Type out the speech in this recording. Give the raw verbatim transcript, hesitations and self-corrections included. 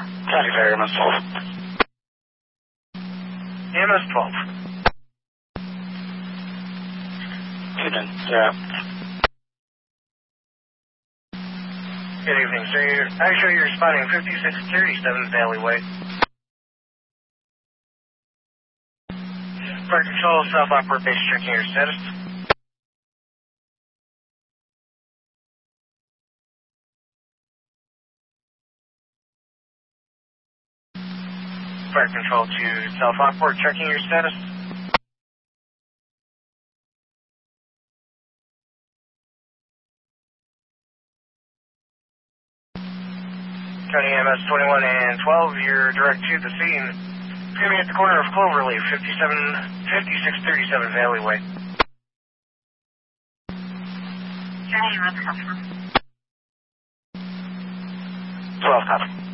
Copy, Ferry, M S twelve. M S twelve. Tune in, yeah. Good evening, sir. You're, actually, you're responding fifty-six thirty-seven Valley Way. Fire Control, South Lockport Base, checking your status. Fire Control to South Lockport, checking your status. County M S twenty-one and twelve, you're direct to the scene. It's going to be at the corner of Cloverleaf, fifty-seven, fifty-six thirty-seven Valley Way. County M S copy. twelve, copy.